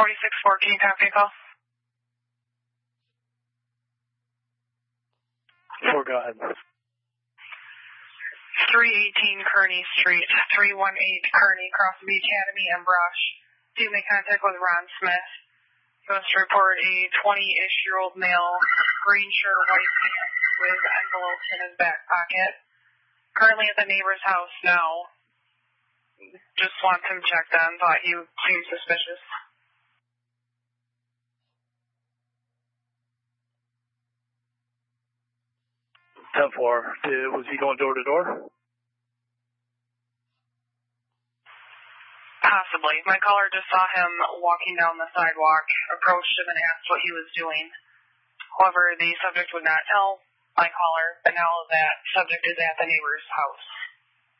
4614, copy call. 4, go ahead. 318 Kearney Street, 318 Kearney, across the Academy and Brush. Do you make contact with Ron Smith? He wants to report a 20-ish-year-old male, green shirt, white pants, with envelopes in his back pocket. Currently at the neighbor's house now. Just wants him checked on, thought he seemed suspicious. 10-4. Was he going door to door? Possibly. My caller just saw him walking down the sidewalk, approached him and asked what he was doing. However, the subject would not tell my caller, but now that subject is at the neighbor's house.